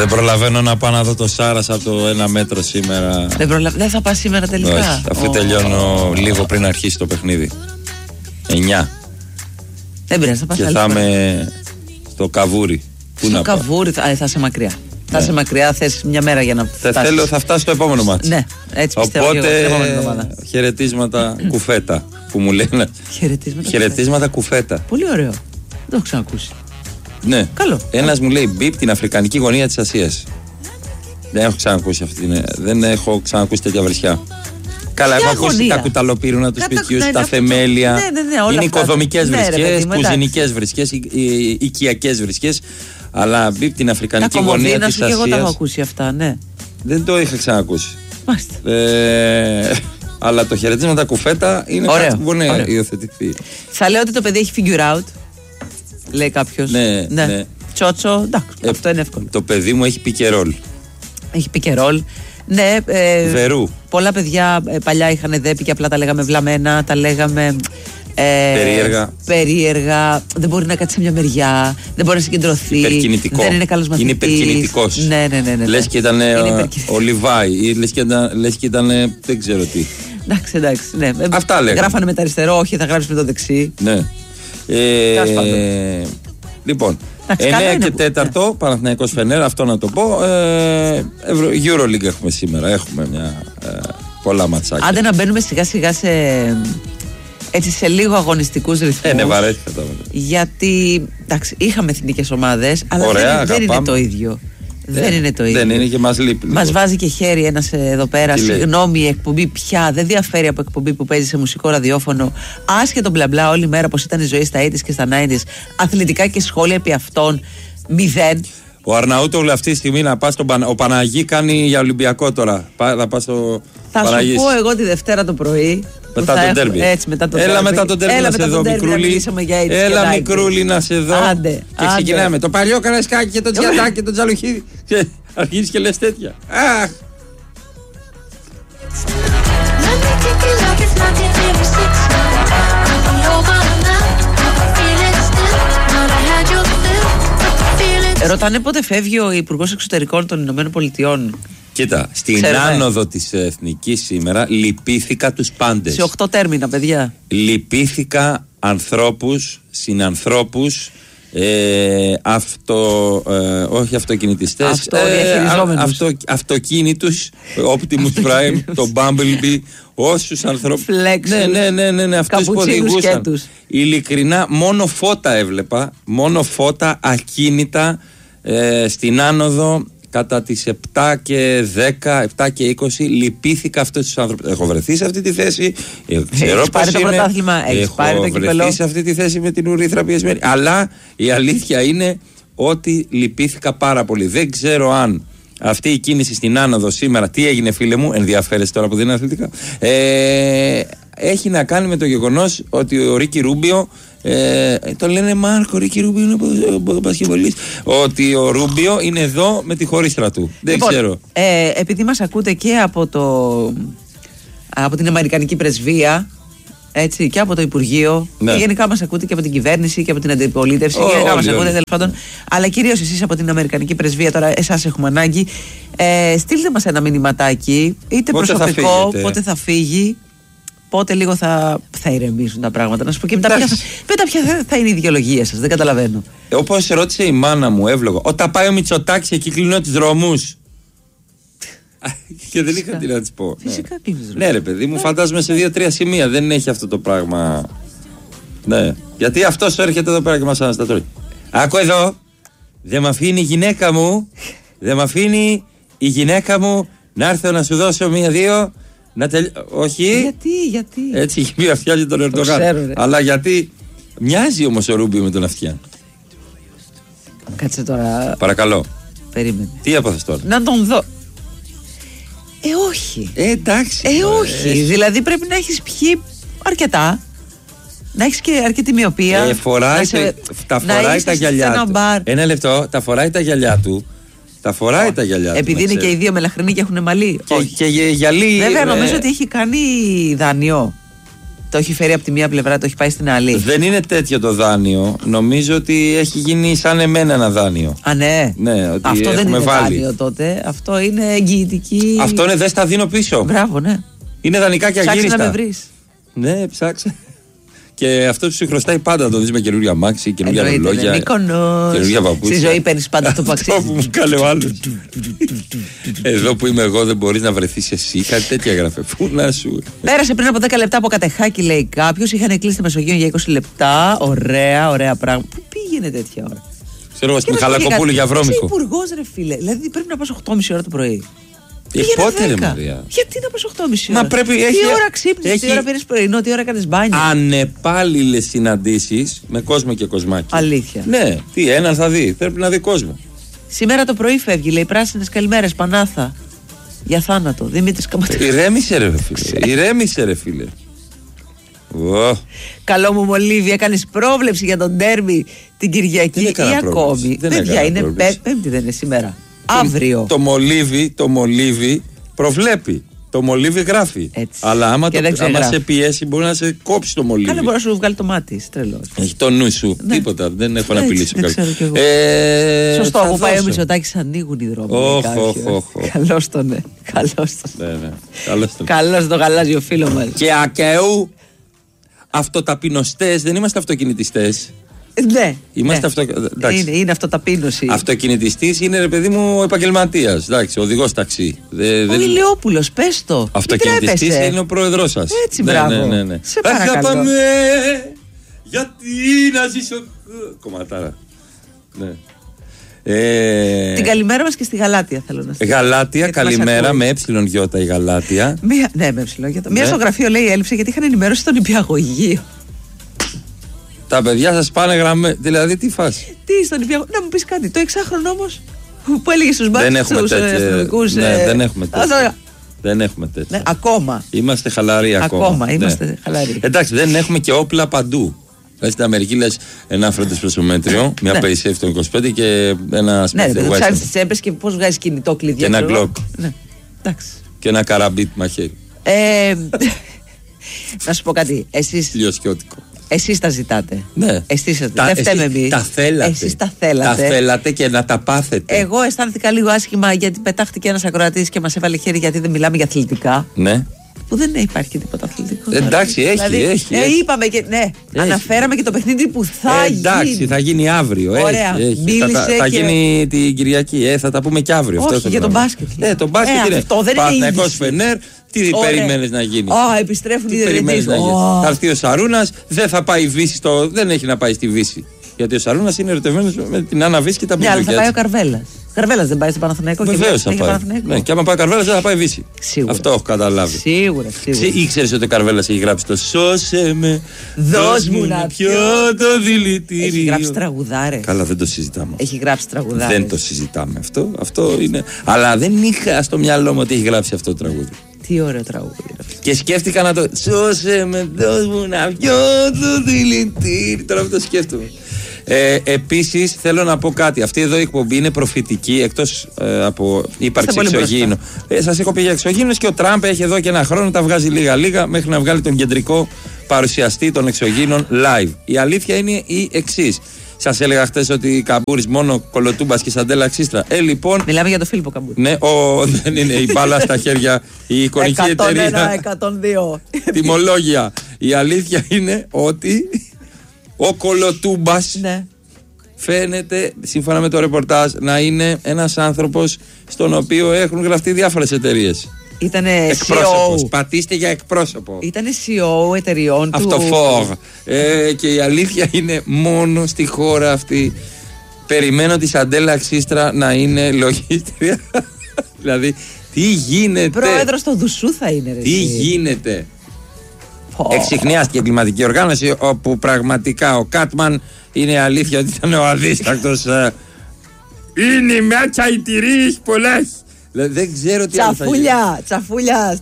Δεν προλαβαίνω να πάω να δω το Σάρας από το 1 μέτρο σήμερα. Δεν θα πας σήμερα τελικά? Όχι, αφού τελειώνω λίγο πριν αρχίσει το παιχνίδι. 9. Δεν πειράζει, θα πας. Και θα είμαι στο Καβούρι. Στο Καβούρι θα είσαι μακριά. Θα είσαι μακριά, θες μια μέρα για να φτάσεις. Θα φτάσω στο επόμενο μάτσο. Ναι, έτσι πιστεύω. Οπότε χαιρετίσματα κουφέτα που μου λένε. Χαιρετίσματα κουφέτα. Πολύ ωραίο. Δεν το έχω ξανακούσει. Ναι. Καλό. Ένας μου λέει μπιπ την αφρικανική γωνία της Ασίας. Δεν έχω ξανακούσει αυτή. Δεν έχω ξανακούσει τέτοια βρισιά. Καλά, έχω ακούσει τα κουταλοπύρουνα, τους σπιτιούς, τα θεμέλια. Είναι οικοδομικές βρισκές, κουζινικές βρισκές, οικιακές βρισκές. Αλλά μπιπ την αφρικανική γωνία της Ασίας. Και εγώ τα έχω ακούσει αυτά, ναι. Δεν το είχα ξανακούσει. Μάλιστα. Αλλά το χαιρετίσματα κουφέτα είναι κάτι που μπορεί να υιοθετηθεί. Θα λέω ότι το παιδί έχει figure out. Λέει κάποιος. Ναι. Τσότσο, εντάξει, αυτό είναι εύκολο. Το παιδί μου έχει πικερόλ. Έχει πικερόλ. Ναι. Βερού. Πολλά παιδιά παλιά είχαν δέπη και απλά τα λέγαμε βλαμμένα, τα λέγαμε. Περίεργα. Δεν μπορεί να κάτσει σε μια μεριά. Δεν μπορεί να συγκεντρωθεί. Υπερκινητικό. Δεν είναι καλός μαθητής. Είναι υπερκινητικός. Ναι. Λες και ήταν ο Λιβάη ή λες και ήταν δεν ξέρω τι. Εντάξει. Ναι. Αυτά λέγαμε. Γράφανε με το αριστερό, όχι θα γράψει με το δεξί. Ναι. Λοιπόν, 9 και 4 Παναθηναϊκός Φενέρ, αυτό να το πω. EuroLeague έχουμε σήμερα. Έχουμε πολλά ματσάκια. Άντε να μπαίνουμε σιγά σιγά σε λίγο αγωνιστικούς ρυθμούς. Ναι, βαρέθηκα τώρα. Γιατί εντάξει, είχαμε εθνικές ομάδες, αλλά δεν είναι το ίδιο. Δεν είναι το ίδιο. Δεν είναι και μας λείπει. Μας βάζει και χέρι ένας εδώ πέρα. Συγγνώμη, η εκπομπή πια δεν διαφέρει από εκπομπή που παίζει σε μουσικό ραδιόφωνο. Άσχετο μπλα μπλα όλη μέρα πως ήταν η ζωή στα 80's και στα 90's. Αθλητικά και σχόλια επί αυτών 0. Ο Αρναούτογλου αυτή τη στιγμή να πας ο Παναγί κάνει για Ολυμπιακό τώρα. Θα πας στο Παναγί. Θα σου πω εγώ τη Δευτέρα το πρωί. Μετά τον τέρμπι. Έλα μετά τον τέρμπι να σε δω, Μικρούλη. Έλα, Μικρούλη, να σε δω. Άντε. Και ξεκινάμε. Το παλιό Καρασκάκι και το Τζιαντάκι και το Τζαλουχίδι. Και αρχίζεις και λες τέτοια. Αχ. Ρωτάνε πότε φεύγει ο Υπουργός Εξωτερικών των Ηνωμένων Πολιτειών. Κοίτα, στην άνοδο της Εθνικής σήμερα λυπήθηκα τους πάντες. Σε 8 τέρμινα, παιδιά. Λυπήθηκα ανθρώπους, συνανθρώπους, όχι αυτοκινητιστές, αυτοκίνητους, Optimus Prime, το Bumblebee, όσους ανθρώπους. Ναι, αυτούς που οδηγούσαν. Ειλικρινά, μόνο φώτα έβλεπα, μόνο φώτα ακίνητα στην άνοδο. Κατά τις 7 και 10, 7 και 20 λυπήθηκα αυτούς τους άνθρωπους. Έχω βρεθεί σε αυτή τη θέση. Ξέρω πώς είναι. Έχω βρεθεί σε αυτή τη θέση με την ουρήθρα πιεσμένη. Αλλά η αλήθεια είναι ότι λυπήθηκα πάρα πολύ. Δεν ξέρω αν αυτή η κίνηση στην άνοδο σήμερα, τι έγινε φίλε μου, ενδιαφέρεσαι τώρα που δεν είναι αθλητικά, έχει να κάνει με το γεγονός ότι ο Ρίκι Ρούμπιο, το λένε Μάρκο, Ρίκι Ρούμπιο είναι πασχεβολής, ότι ο Ρούμπιο είναι εδώ με τη χωρίστρα του. Δεν ξέρω. Επειδή μας ακούτε και από την Αμερικανική Πρεσβεία, έτσι, και από το Υπουργείο, και γενικά μας ακούτε και από την κυβέρνηση και από την αντιπολίτευση, γενικά μας ακούτε τέλος πάντων, αλλά κυρίως εσείς από την Αμερικανική Πρεσβεία, τώρα εσάς έχουμε ανάγκη, στείλτε μας ένα μηνυματάκι, είτε πότε προσωπικό, πότε θα φύγει, πότε λίγο θα ηρεμήσουν τα πράγματα. Να σου πω και μετά ποια θα είναι η δικαιολογία σας, δεν καταλαβαίνω. Όπως ρώτησε η μάνα μου, εύλογο, όταν πάει ο Μητσοτάκης εκεί κλείνω τους δρόμους. Και δεν είχα τι να της πω. Φυσικά κλείνεις. Ναι, ρε παιδί μου, φαντάζομαι σε 2-3 σημεία δεν έχει αυτό το πράγμα. Ναι. Γιατί αυτός έρχεται εδώ πέρα και μας αναστατώνει. Άκου εδώ, δεν μ' αφήνει η γυναίκα μου, να έρθω να σου δώσω 1-2. Όχι. Γιατί. Έτσι έχει πει αυτιά για τον Ερντογάν. Αλλά γιατί. Μοιάζει όμως ο Ρούμπιο με τον αυτιά. Κάτσε τώρα. Παρακαλώ. Περίμενε. Τι έπαθες τώρα? Να τον δω. Όχι. Εντάξει. Όχι. Δηλαδή πρέπει να έχεις πιει αρκετά. Να έχεις και αρκετή μοιοπία. Φοράει τα γυαλιά του. Ένα λεπτό. Τα φοράει τα γυαλιά του. Επειδή είναι και οι δύο μελαχρινοί και έχουν μαλλί. Και γυαλί. Βέβαια νομίζω ότι έχει κάνει δάνειο. Το έχει φέρει από τη μία πλευρά, το έχει πάει στην άλλη. Δεν είναι τέτοιο το δάνειο. Νομίζω ότι έχει γίνει σαν εμένα ένα δάνειο. Α, ναι. Ναι, ότι αυτό δεν είναι βάλει. Δάνειο τότε. Αυτό είναι εγγυητική. Αυτό είναι δες τα δίνω πίσω. Μπράβο, ναι. Είναι δανεικά και αγύριστα. Ψάξε να με βρεις. Ναι, ψάξε. Και αυτό που σου χρωστάει πάντα να το δεις με καινούργια αμάξι, καινούργια ρολόγια. Καινούργια παπούτσια. Στη ζωή παίρνεις πάντα το παξί. Αυτό που μου κάνει ο άλλος. Εδώ που είμαι εγώ δεν μπορείς να βρεθείς εσύ. Κάτι τέτοια γράφε. Πού να σου. Πέρασε πριν από 10 λεπτά από Κατεχάκη, λέει κάποιος. Είχαν κλείσει τη Μεσογείο για 20 λεπτά. Ωραία πράγμα. Πού πήγαινε τέτοια ώρα. Ξέρω εγώ στη Μιχαλακοπούλου για βρώμικο. Είσαι υπουργός, ρε φίλε. Δηλαδή πρέπει να πας 8.30 ώρα το πρωί. Πότε ρε Μαρία. Γιατί να πας 8.30 ώρα. Μα πρέπει, τι ώρα ξύπνησες, τι ώρα πήρες πρωινό, τι ώρα κάνεις μπάνιο. Ανεπάλληλες συναντήσεις με κόσμο και κοσμάκι. Αλήθεια. Ναι, τι έναν θα δει. Πρέπει να δει κόσμο. Σήμερα το πρωί φεύγει, λέει πράσινες καλημέρες, Πανάθα. Για θάνατο. Δημήτρης Καματρίδης. Ηρέμησε ρε φίλε. Καλό μου Μολύβι, έκανες πρόβλεψη για τον ντέρμπι την Κυριακή ή ακόμη. Παιδιά, είναι Πέμπτη, δεν είναι σήμερα. Αύριο. Το μολύβι προβλέπει. Το μολύβι γράφει. Έτσι. Αλλά άμα σε πιέσει, μπορεί να σε κόψει το μολύβι. Καλά, μπορεί να σου βγάλει το μάτι. Τρελό. Έχει το νου σου. Ναι. Τίποτα. Δεν έχω να απειλήσω κάτι. Σωστό, που πάει ο Μητσοτάκης, ανοίγουν οι δρόμοι. Καλώς τον. Καλώς το γαλάζιο φίλο μας. Και ακαίου αυτοταπεινωστές, δεν είμαστε αυτοκινητιστές. Ναι. Είμαστε είναι αυτοταπείνωση. Αυτοκινητιστής είναι ρε παιδί μου επαγγελματίας. Εντάξει, οδηγός ταξί. Ο Ηλιόπουλος, πες το. Αυτοκινητιστής είναι ο πρόεδρός σας. Έτσι, μπράβο. Ναι. Σε παρακαλώ. Αγαπάμε, γιατί να ζήσω. Κομματάρα. Ναι. Την καλημέρα μας και στη Γαλάτια θέλω να στείλω. Γαλάτια, καλημέρα με ΕΙ η Γαλάτια. Ναι, με ΕΙ. Μία στο γραφείο λέει έλειψε γιατί είχαν ενημέρωση στον νηπιαγωγείο. Τα παιδιά σας πάνε γραμμέ. Δηλαδή τι φάση. Τι στον νηπιαγωγείο. Να μου πεις κάτι. Το 6χρονο όμως που έλεγε στους μπάτσους τους αστυνομικούς. Ναι, δεν έχουμε τέτοια. Δεν έχουμε τέτοια. Ναι, ακόμα. Είμαστε χαλαροί ακόμα. Είμαστε χαλαροί. Εντάξει, δεν έχουμε και όπλα παντού. Στην Αμερική λες ένα φρέντες προσωμέτριο, μια Paysafety των 25 και ένα Smith & Wesson. Ναι, δεν ψάχνεις τις τσέπες και πώς βγάζεις κινητό κλειδί. Και ένα Glock. Ναι, εντάξει. Και ένα καραμπίτ μαχαίρι. Να σου πω κάτι. Εσείς τα ζητάτε. Ναι. Δεν φταίμε εμείς. Τα θέλατε. Εσείς τα θέλατε. Τα θέλατε και να τα πάθετε. Εγώ αισθάνθηκα λίγο άσχημα γιατί πετάχτηκε ένας ακροατής και μας έβαλε χέρι γιατί δεν μιλάμε για αθλητικά. Ναι. Που δεν υπάρχει τίποτα αθλητικό. Εντάξει, έχει. Είπαμε και. Ναι, αναφέραμε και το παιχνίδι που θα γίνει. Εντάξει, θα γίνει αύριο. Ωραία. Θα γίνει την Κυριακή. Θα τα πούμε και αύριο. Όχι, για τον μπάσκετ. Το μπάσκετ είναι. Αυτό δεν είναι. Παναθηναϊκός Φενέρ. Τι περιμένεις να γίνει. Επιστρέφουν οι διαιτητές. Θα έρθει ο Σαρούνας, δεν θα πάει Βύση. Δεν έχει να πάει στη Βύση. Γιατί ο Σαρούνας είναι ερωτευμένος με την Άννα Βύση και τα μπουζούκια. Ναι, αλλά θα πάει ο Καρβέλας. Καρβέλας δεν πάει στο Παναθηναϊκό. Βεβαίως θα πάει. Ναι, και άμα πάει ο Καρβέλας δεν θα πάει Βύση. Σίγουρα. Αυτό έχω καταλάβει. Σίγουρα. Ήξερες ότι ο Καρβέλας έχει γράψει το «Σώσε με, δώσ' μου να πιω το δηλητήριο». Έχει γράψει τραγουδάρες. Καλά, δεν το συζητάμε. Έχει γράψει τραγουδάρες. Δεν το συζητάμε αυτό είναι. Αλλά δεν είχα στο μυαλό μου ότι έχει γράψει αυτό το τραγούδι. Τι ωραίο τραγούδι. Και σκέφτηκα να το «Σώσε με, δώσ' μου να πιω το δηλητήριο». Τώρα που το σκέφτομαι. Επίσης θέλω να πω κάτι. Αυτή εδώ η εκπομπή είναι προφητική εκτός από ύπαρξη εξωγήινου. Σας έχω πει για εξωγήινους και ο Τραμπ έχει εδώ και ένα χρόνο τα βγάζει λίγα μέχρι να βγάλει τον κεντρικό παρουσιαστή των εξωγήινων live. Η αλήθεια είναι η εξής. Σας έλεγα χτες ότι Καμπούρης μόνο Κολοτούμπας και Σαντέλα Ξίστρα. Λοιπόν. Μιλάμε για τον Φίλιππο Καμπούρη. Ναι, δεν είναι η μπάλα στα χέρια, η εικονική εταιρεία. 101-102. Τιμολόγια. Η αλήθεια είναι ότι ο Κολοτούμπας φαίνεται, σύμφωνα με το ρεπορτάζ, να είναι ένας άνθρωπος στον οποίο έχουν γραφτεί διάφορες εταιρείες. Ήτανε εκπρόσωπος. CEO. Πατήστε για εκπρόσωπο. Ήτανε CEO εταιριών του. Αυτοφόρ. Και η αλήθεια είναι μόνο στη χώρα αυτή. Περιμένω τη Σαντέλα Ξίστρα να είναι λογίστρια. Δηλαδή, τι γίνεται. Πρόεδρος του Δουσού θα είναι. Τι γίνεται. Εξιχνιάστηκε η κλιματική οργάνωση, όπου πραγματικά ο Κάτμαν είναι αλήθεια ότι ήταν ο αδίστακτος. Είναι η μέτσα η τυρί, πολλές. Δεν ξέρω τι άλλο θα γίνει. Τσαφούλια,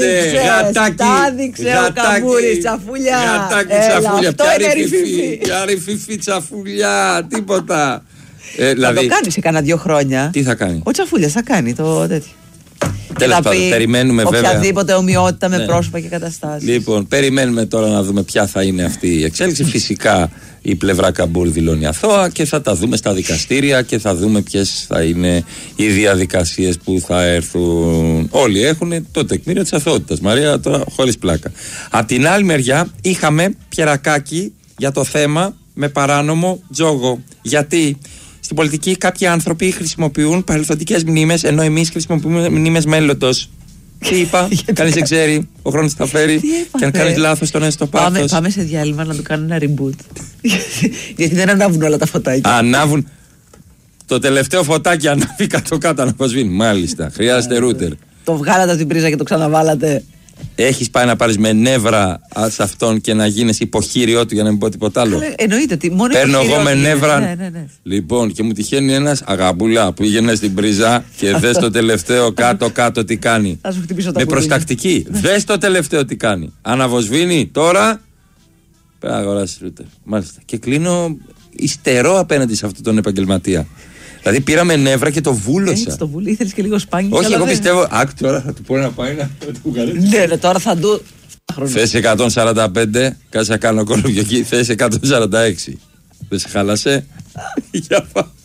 στάδειξε ο Καμπούρης, τσαφούλια. Αυτό είναι ρηφιφί, τσαφούλια, τίποτα. Θα το κάνει σε κάνα 2 χρόνια. Τι θα κάνει? Ο Τσαφούλιας θα κάνει το τέτοιο. Τέλος πάντων, περιμένουμε βέβαια. Οποιαδήποτε ομοιότητα με πρόσωπα και καταστάσεις. Λοιπόν, περιμένουμε τώρα να δούμε ποια θα είναι αυτή η εξέλιξη. Φυσικά η πλευρά Καμπούρ δηλώνει αθώα και θα τα δούμε στα δικαστήρια και θα δούμε ποιες θα είναι οι διαδικασίες που θα έρθουν. Όλοι έχουν το τεκμήριο της αθωότητας. Μαρία, τώρα χωρίς πλάκα. Απ' την άλλη μεριά είχαμε πιερακάκι για το θέμα με παράνομο τζόγο. Γιατί στην πολιτική κάποιοι άνθρωποι χρησιμοποιούν παρελθοντικές μνήμες, ενώ εμείς χρησιμοποιούμε μνήμες μέλλοντος. Τι είπα, κανείς δεν ξέρει, ο χρόνος τα φέρει και αν κάνεις λάθος τον έστω πάθος. Πάμε σε διάλειμμα να του κάνουν ένα reboot. Γιατί δεν ανάβουν όλα τα φωτάκια. Ανάβουν. Το τελευταίο φωτάκι ανάβει κάτω-κάτω να σβήνει. Μάλιστα, χρειάζεται ρούτερ. Το βγάλατε από την πρίζα και το ξαναβάλατε. Έχεις πάει να πάρεις με νεύρα σε αυτόν και να γίνεις υποχείριό του για να μην πω τίποτα άλλο? Εννοείται ότι μόνο παίρνω εγώ με νεύρα. Ναι. Λοιπόν, και μου τυχαίνει ένας αγαμπούλα που πήγαινε στην πρίζα και δες το τελευταίο κάτω-κάτω τι κάνει. Με προστακτική. Δες το τελευταίο τι κάνει. Αναβοσβήνει τώρα. Πρέπει να αγοράσεις ρούτερ. Μάλιστα. Και κλείνω υστερό απέναντι σε αυτόν τον επαγγελματία. Δηλαδή πήραμε νεύρα και το βούλωσα. Έτσι το βούλει, ήθελες και λίγο σπάνιο. Όχι, εγώ πιστεύω. Άκου τώρα, θα του πω να πάει να του καρέσει. Ναι, τώρα θα του. Θες 145, κάτσε να κάνω κολοβιοκή. Θες 146. Δεν σε χάλασε? Για πάω.